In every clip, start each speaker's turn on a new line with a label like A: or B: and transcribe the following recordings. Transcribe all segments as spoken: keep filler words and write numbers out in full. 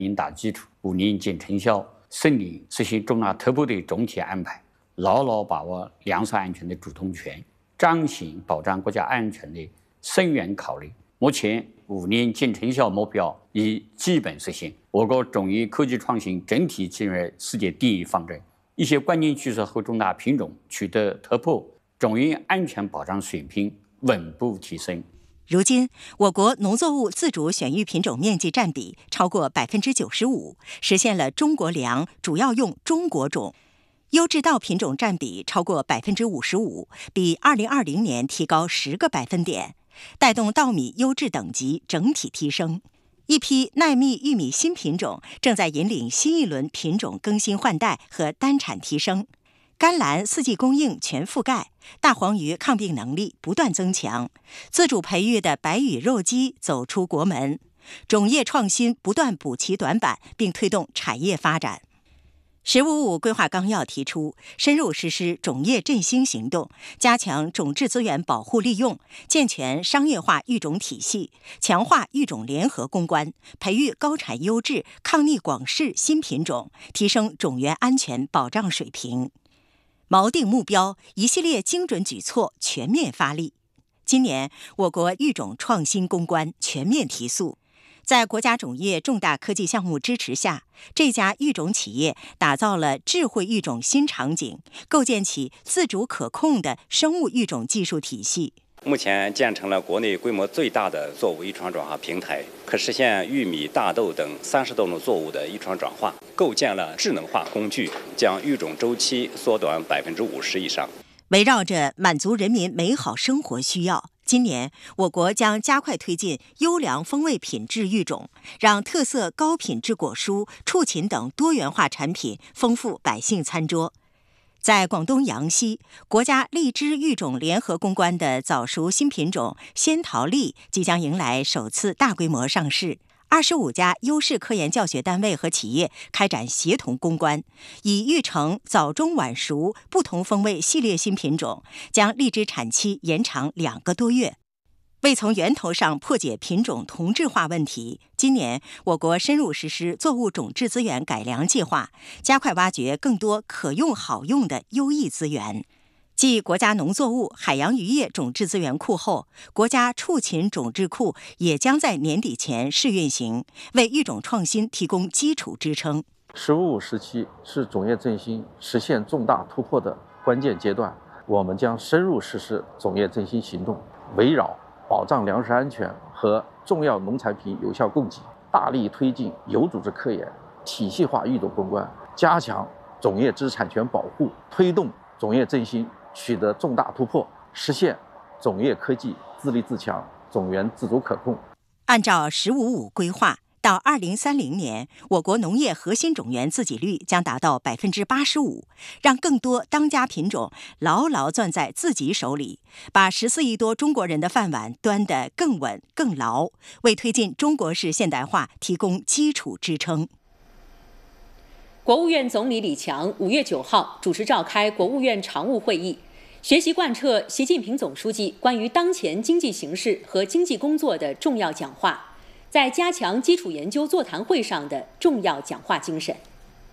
A: 应打基础，五年见成效，顺利实现重大突破的总体安排，牢牢把握粮食安全的主动权，彰显保障国家安全的深远考虑。目前五年见成效目标已基本实现，我国种业科技创新整体进入世界第一方阵，一些关键技术和重大品种取得突破，种业安全保障水平稳步提升。
B: 如今，我国农作物自主选育品种面积占比超过百分之九十五，实现了中国粮主要用中国种。优质稻品种占比超过百分之五十五，比二零二零年提高十个百分点，带动稻米优质等级整体提升。一批耐蜜玉米新品种正在引领新一轮品种更新换代和单产提升。甘蓝四季供应全覆盖，大黄鱼抗病能力不断增强，自主培育的白羽肉鸡走出国门，种业创新不断补齐短板，并推动产业发展。十五五规划纲要提出，深入实施种业振兴行动，加强种质资源保护利用，健全商业化育种体系，强化育种联合攻关，培育高产优质、抗逆广适新品种，提升种源安全保障水平。锚定目标，一系列精准举措全面发力。今年，我国育种创新攻关全面提速。在国家种业重大科技项目支持下，这家育种企业打造了智慧育种新场景，构建起自主可控的生物育种技术体系。
C: 目前建成了国内规模最大的作物遗传转化平台，可实现玉米、大豆等三十多种作物的遗传转化，构建了智能化工具，将育种周期缩短百分之五十以上。
B: 围绕着满足人民美好生活需要，今年我国将加快推进优良风味品质育种，让特色高品质果蔬、畜禽等多元化产品丰富百姓餐桌。在广东阳西，国家荔枝育种联合攻关的早熟新品种仙桃荔即将迎来首次大规模上市。二十五家优势科研教学单位和企业开展协同攻关，以育成早中晚熟不同风味系列新品种，将荔枝产期延长两个多月。为从源头上破解品种同质化问题，今年我国深入实施作物种质资源改良计划，加快挖掘更多可用好用的优异资源。继国家农作物、海洋渔业种质资源库后，国家畜禽种质库也将在年底前试运行，为育种创新提供基础支撑。
D: 十五五时期是种业振兴实现重大突破的关键阶段，我们将深入实施种业振兴行动，围绕保障粮食安全和重要农产品有效供给，大力推进有组织科研、体系化育种攻关，加强种业知识产权保护，推动种业振兴取得重大突破，实现种业科技自立自强、种源自主可控。
B: 按照“十五五”规划，到二零三零年，我国农业核心种源自给率将达到百分之八十五，让更多当家品种牢牢攥在自己手里，把十四亿多中国人的饭碗端得更稳更牢，为推进中国式现代化提供基础支撑。
E: 国务院总理李强五月九号主持召开国务院常务会议，学习贯彻习近平总书记关于当前经济形势和经济工作的重要讲话，在加强基础研究座谈会上的重要讲话精神。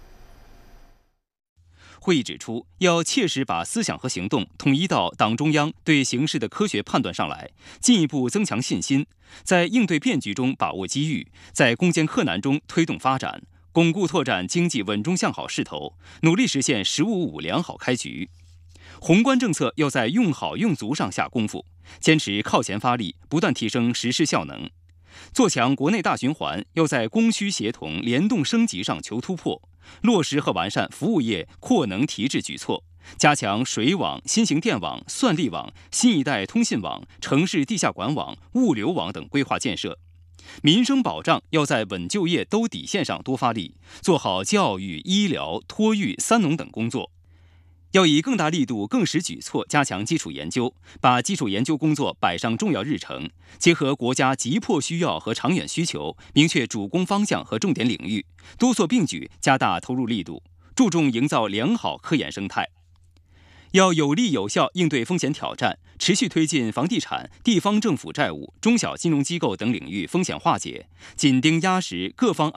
F: 会议指出，要切实把思想和行动统一到党中央对形势的科学判断上来，进一步增强信心，在应对变局中把握机遇，在攻坚克难中推动发展，巩固拓展经济稳中向好势头，努力实现“十五五”良好开局。宏观政策要在用好用足上下功夫，坚持靠前发力，不断提升实施效能。做强国内大循环，要在供需协同、联动升级上求突破，落实和完善服务业扩能提质举措，加强水网、新型电网、算力网、新一代通信网、城市地下管网、物流网等规划建设。民生保障要在稳就业、兜底线上多发力，做好教育、医疗、托育、三农等工作。要以更大力度、更实举措加强基础研究，把基础研究工作摆上重要日程，结合国家急迫需要和长远需求，明确主攻方向和重点领域，多措并举，加大投入力度，注重营造良好科研生态。要有力有效应对风险挑战，持续推进房地产、地方政府债务、中小金融机构等领域风险化解，紧盯压实各方